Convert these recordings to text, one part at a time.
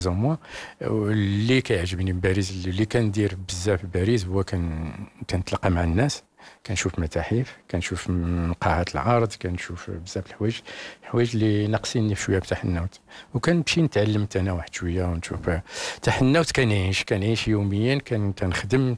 زعما اللي كيعجبني بباريس، اللي كندير بزاف بباريس هو كنتلاقى مع الناس، كنشوف متاحف، كنشوف قاعات العرض، كنشوف بزاف الحوايج اللي ناقصيني شويه بتحنوت، وكنمشي نتعلم انا واحد شويه ونشوف تحنوت. كنعيش يوميا، كنخدم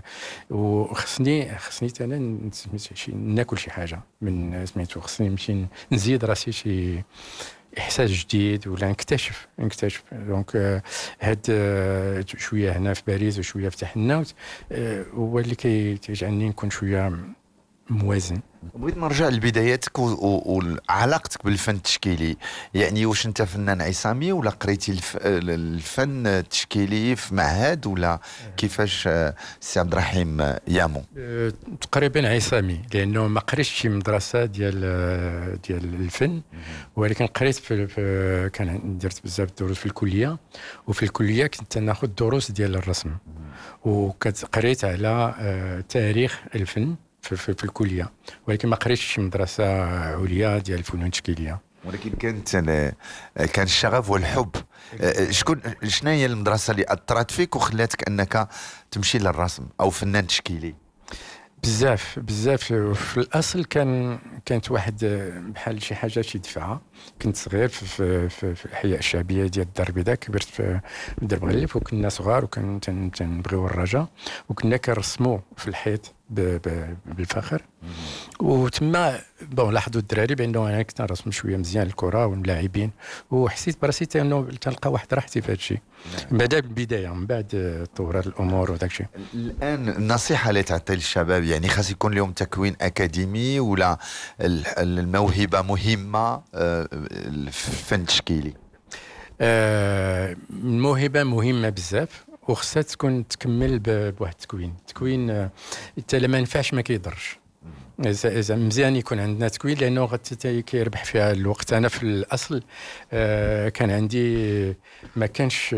وخصني انا ناكل شي حاجه من سميتو، خصني نمشي نزيد راسي شي احساس جديد ولا نكتشف دونك هاد شويه هنا في باريس وشويه في تحناوت هو اللي كيجعلني نكون شويه موازن. بغيت نرجع لبداياتك وعلاقتك بالفن التشكيلي. يعني واش انت فنان عصامي ولا قريتي الفن التشكيلي في معهد ولا كيفاش سي عبد الرحيم يامو؟ تقريبا عصامي، لانه ما قريتش شي مدرسه ديال الفن، ولكن قريت كان درت بزاف الدروس في الكليه، وفي الكليه كنت ناخذ دروس ديال الرسم، وقريت على تاريخ الفن في الكليه، ولكن ما قريتش شي مدرسه عليا ديال الفنون التشكيليه. ولكن كان الشغف والحب. شنو هي المدرسه اللي اثرت فيك وخلاتك انك تمشي للرسم او فنان تشكيلي؟ بزاف في الاصل كانت واحد بحال شي حاجه شي دفعه. كنت صغير في الاحياء الشعبيه ديال الدار البيضاء، كبرت في الدرب غليف، وكنا صغار وكنبغيو الرجاء، وكنا كنرسموا في الحيط بالفخر. وتما لاحظوا الدراري بانه انا كنت نرسم شويه مزيان الكره واللاعبين، وحسيت براسي انه تلقى واحد راحتي في هذا الشيء. بدا بالبدايه، من بعد طورت الامور وداك الشيء. الان النصيحه اللي تعطي للشباب، يعني خاص يكون لهم تكوين اكاديمي ولا الموهبه مهمه في الفن التشكيلي؟ الموهبه مهمه بزاف، وخصها تكمل بواحد التكوين. حتى ما نفعش ما كيضرش. مزيان يكون عندنا تكوين، لانه كيربح فيها الوقت. انا في الاصل كان عندي ما كانش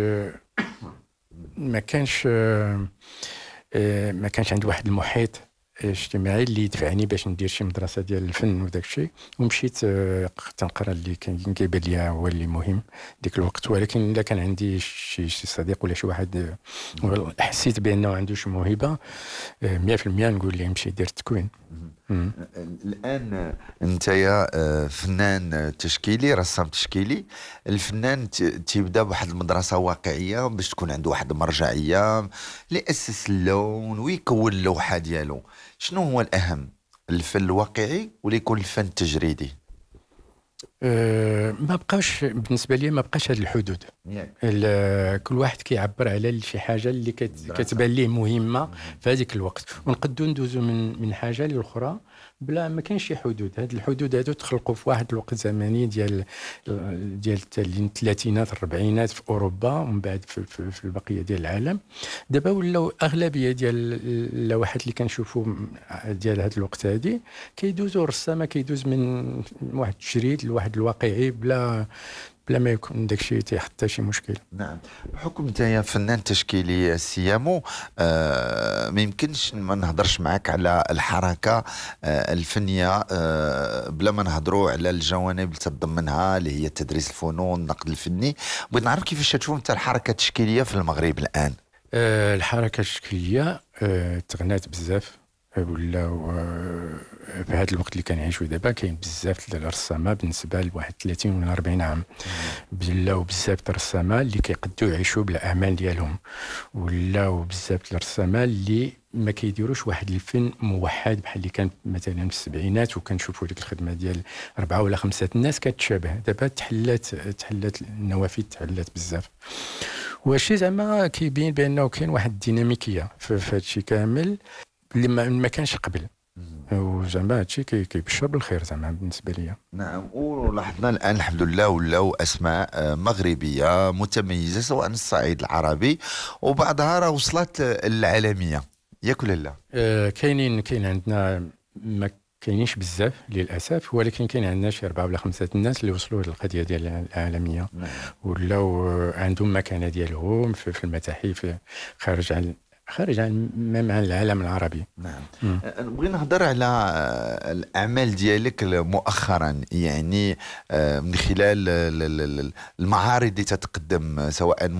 عندي واحد المحيط اجتماعي اللي يدفعني باش ندير شي مدرسه ديال الفن وداك الشيء، ومشيت تنقرا اللي كان كيبان ليا هو اللي مهم ديك الوقت. ولكن الا كان عندي شي صديق ولا شي واحد حسيت بانه عنده شي موهبه، 100% نقول ليه مشي دير التكوين. الان انت يا فنان تشكيلي، رسام تشكيلي. الفنان تيبدا بواحد المدرسه واقعيه باش تكون عنده واحد المرجعيه اللي اسس اللون ويكون اللوحه ديالو. شنو هو الاهم، الفن الواقعي ولا يكون الفن التجريدي؟ ما بقاش بالنسبه لي، ما بقاش هذه الحدود. كل واحد كيعبر على شي حاجه اللي كتبان ليه مهمه في هذيك الوقت، ونقدروا ندوزوا من حاجه لاخرى بلا ما كاينش شي حدود. هاد الحدود هادو تخلقوا في واحد الوقت زمني ديال الثلاثينات الربعينات في اوروبا، ومن بعد في البقيه ديال العالم. دابا ولاو اغلبيه ديال اللوحات اللي كنشوفوا ديال هاد الوقت هادي كيدوزوا الرسامه كيدوز من واحد التجريد لواحد الواقعي بلا ما يكون داكشي تيحط شي مشكل. نعم. بحكم انت يا فنان تشكيلي سيامو، ما يمكنش ما نهضرش معك على الحركه الفنيه بلا ما نهضروا على الجوانب اللي تتضمنها، اللي هي تدريس الفنون، النقد الفني. بغيت نعرف كيفاش تشوف انت الحركه التشكيليه في المغرب الان؟ الحركه التشكيليه تغنات بزاف، ولاو في هذا الوقت اللي كنعيشوا دابا كاين بزاف الرسامه بالنسبه لواحد 30 ولا 40 عام. ولاو بزاف الرسامه اللي كيقدوا يعيشوا بالاعمال ديالهم، ولاو بزاف الرسامه اللي ما كيديروش واحد الفن موحد بحال اللي كان مثلا في السبعينات، وكنشوفوا ديك الخدمه ديال 4 ولا 5 الناس كتشابه. دابا تحلات النوافذ، تحلات بزاف. وشي زعما كيبين بانه كاين واحد الديناميكيه في هذا الشيء كامل اللي ما كانش قبل، وزعما هادشي كيبشر بالخير زعما بالنسبه ليا. نعم. ولاحظنا الان الحمد لله ولاو اسماء مغربيه متميزه سواء على الصعيد العربي، وبعضها راه وصلت للعالميه، ياك ولا لا؟ كاين عندنا، ما كاينينش بزاف للاسف، ولكن كاين عندنا شي 4 ولا 5 الناس اللي وصلوا للقضيه ديال العالميه. نعم. ولاو عندهم مكانه ديالهم في المتاحف خارج عن العالم العربي. نعم. نبغي نهضر على الاعمال ديالك مؤخرا، يعني من خلال المعارض اللي تتقدم سواء